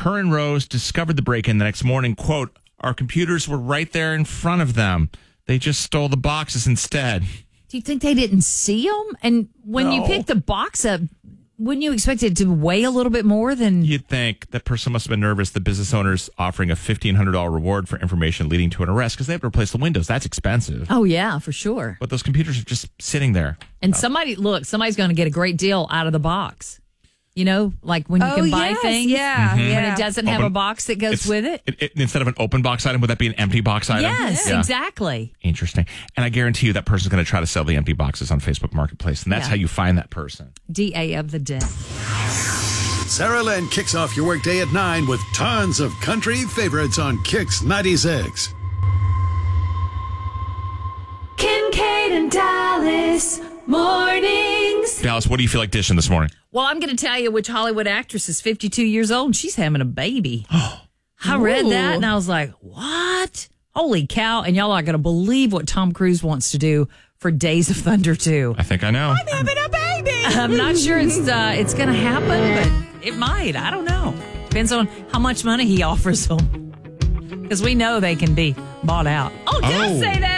Kerr and Rose discovered the break-in the next morning. Quote, our computers were right there in front of them. They just stole the boxes instead. Do you think they didn't see them? And when you pick the box up, wouldn't you expect it to weigh a little bit more than... You'd think that person must have been nervous. The business owner's offering a $1,500 reward for information leading to an arrest because they have to replace the windows. That's expensive. Oh, yeah, for sure. But those computers are just sitting there. And somebody's going to get a great deal out of the box. You know, like when you can buy things. Yeah, Mm-hmm. When it doesn't have a box that goes with it. Instead of an open box item, would that be an empty box item? Yes, exactly. Interesting. And I guarantee you that person's going to try to sell the empty boxes on Facebook Marketplace. And that's how you find that person. DA of the day. Sarah Lynn kicks off your workday at 9 with tons of country favorites on Kix 96. Kincaid and Dallas mornings. Dallas, what do you feel like dishing this morning? Well, I'm going to tell you which Hollywood actress is 52 years old and she's having a baby. I read that and I was like, what? Holy cow. And y'all aren't going to believe what Tom Cruise wants to do for Days of Thunder 2. I think I know. I'm having a baby. I'm not sure it's going to happen, but it might. I don't know. Depends on how much money he offers them. Because we know they can be bought out. Oh, don't say that.